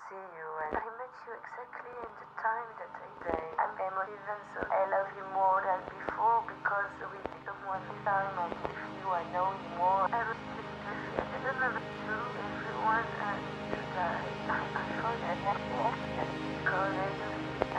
see you, and I met you exactly in the time that I say. I'm emotive, and so I love you more than before because with someone this time I'm with you, I know you more. I was just happy. I didn't know to everyone to die. I thought I had to because I